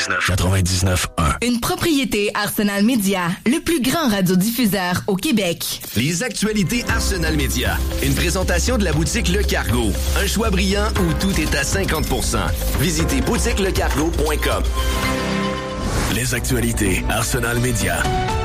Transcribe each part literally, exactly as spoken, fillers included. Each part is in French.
quatre-vingt-dix-neuf quatre-vingt-dix-neuf un. Une propriété Arsenal Média, le plus grand radiodiffuseur au Québec. Les actualités Arsenal Média. Une présentation de la boutique Le Cargo. Un choix brillant où tout est à cinquante pour cent. Visitez boutique le cargo point com. Les actualités Arsenal Média.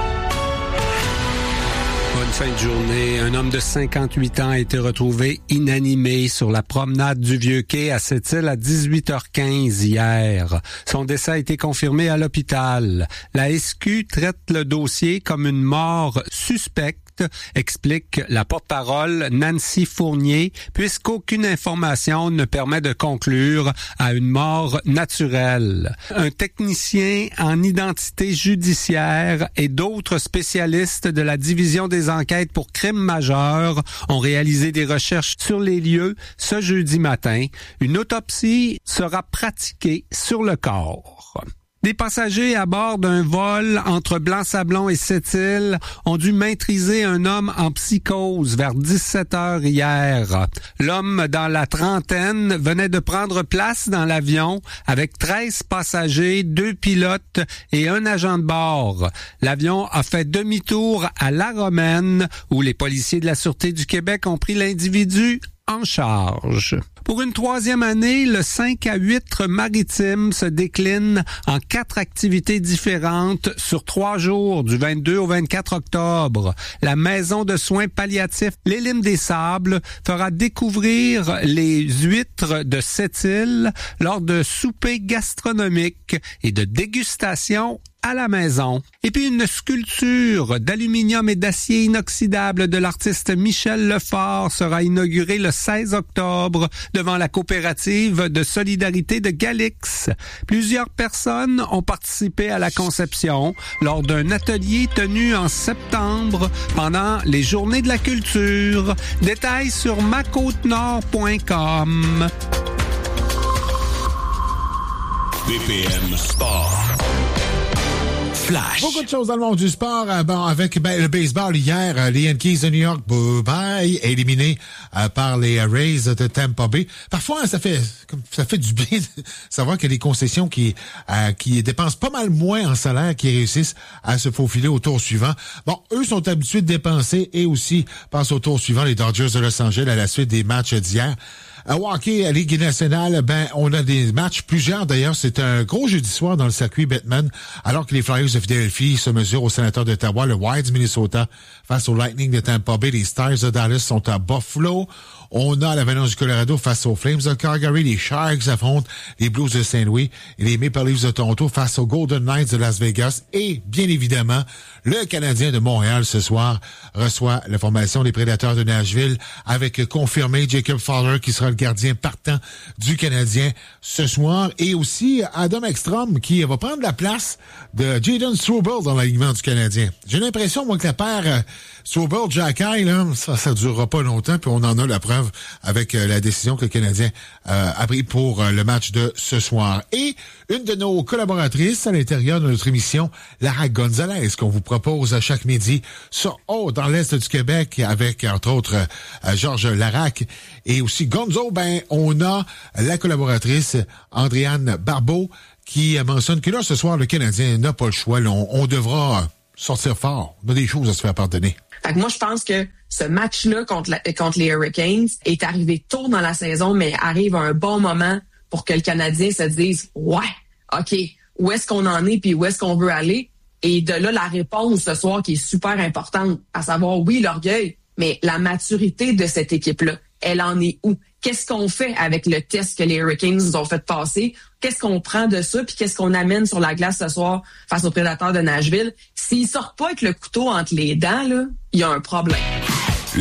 Bonne fin de journée. Un homme de cinquante-huit ans a été retrouvé inanimé sur la promenade du Vieux-Quai à Sept-Îles à dix-huit heures quinze hier. Son décès a été confirmé à l'hôpital. La S Q traite le dossier comme une mort suspecte, explique la porte-parole Nancy Fournier, puisqu'aucune information ne permet de conclure à une mort naturelle. Un technicien en identité judiciaire et d'autres spécialistes de la division des enquêtes pour crimes majeurs ont réalisé des recherches sur les lieux ce jeudi matin. Une autopsie sera pratiquée sur le corps. Des passagers à bord d'un vol entre Blanc-Sablon et Sept-Îles ont dû maîtriser un homme en psychose vers dix-sept heures hier. L'homme dans la trentaine venait de prendre place dans l'avion avec treize passagers, deux pilotes et un agent de bord. L'avion a fait demi-tour à La Romaine où les policiers de la Sûreté du Québec ont pris l'individu en charge. Pour une troisième année, le cinq à huit maritime se décline en quatre activités différentes sur trois jours, du vingt-deux au vingt-quatre octobre. La maison de soins palliatifs Les Limes des Sables fera découvrir les huîtres de Sept-Îles lors de soupers gastronomiques et de dégustations à la maison. Et puis une sculpture d'aluminium et d'acier inoxydable de l'artiste Michel Lefort sera inaugurée le seize octobre devant la coopérative de solidarité de Galix. Plusieurs personnes ont participé à la conception lors d'un atelier tenu en septembre pendant les Journées de la culture. Détails sur ma côte nord point com. B P M Sport. Flash. Beaucoup de choses dans le monde du sport. Euh, bon, avec ben, le baseball hier, euh, les Yankees de New York, bye, éliminés euh, par les euh, Rays de Tampa Bay. Parfois, ça fait ça fait du bien de savoir que les concessions qui euh, qui dépensent pas mal moins en salaire, qui réussissent à se faufiler au tour suivant. Bon, eux sont habitués de dépenser et aussi passent au tour suivant, les Dodgers de Los Angeles, à la suite des matchs d'hier. À hockey, à Ligue nationale, ben, on a des matchs, plusieurs d'ailleurs. C'est un gros jeudi soir dans le circuit Bettman, alors que les Flyers de Philadelphie se mesurent aux Sénateurs d'Ottawa, le Wild du Minnesota face au Lightning de Tampa Bay, les Stars de Dallas sont à Buffalo. On a l'Avalanche du Colorado face aux Flames de Calgary, les Sharks affrontent les Blues de Saint-Louis et les Maple Leafs de Toronto face aux Golden Knights de Las Vegas. Et, bien évidemment, le Canadien de Montréal ce soir reçoit la formation des Prédateurs de Nashville avec confirmé Jacob Fowler qui sera le gardien partant du Canadien ce soir. Et aussi Adam Ekstrom qui va prendre la place de Jayden Struble dans l'alignement du Canadien. J'ai l'impression, moi, que la paire euh, Struble-Jacky, là, ça, ça durera pas longtemps, puis on en a la preuve avec euh, la décision que le Canadien euh, a pris pour euh, le match de ce soir. Et une de nos collaboratrices à l'intérieur de notre émission, Lara Gonzalez, qu'on vous propose à chaque midi sur Oh, dans l'Est du Québec, avec, entre autres, euh, Georges Larac et aussi Gonzo. Ben, on a la collaboratrice Andréane Barbeau qui mentionne que là, ce soir, le Canadien n'a pas le choix. Là, on, on devra sortir fort. On a des choses à se faire pardonner. Fait que moi, je pense que ce match-là contre, la, contre les Hurricanes est arrivé tôt dans la saison, mais arrive à un bon moment pour que le Canadien se dise « Ouais, OK, où est-ce qu'on en est puis où est-ce qu'on veut aller? » Et de là, la réponse ce soir qui est super importante, à savoir, oui, l'orgueil, mais la maturité de cette équipe-là, elle en est où? Qu'est-ce qu'on fait avec le test que les Hurricanes nous ont fait passer? Qu'est-ce qu'on prend de ça? Puis qu'est-ce qu'on amène sur la glace ce soir face aux Prédateurs de Nashville? S'ils sortent pas avec le couteau entre les dents, là, il y a un problème.